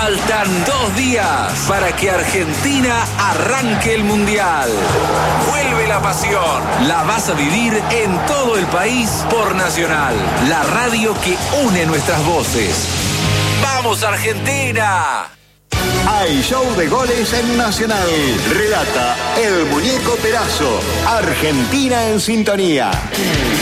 Faltan 2 días para que Argentina arranque el Mundial. Vuelve la pasión. La vas a vivir en todo el país por Nacional, la radio que une nuestras voces. ¡Vamos, Argentina! Hay show de goles en Nacional. Relata el Muñeco Perazo. Argentina en sintonía.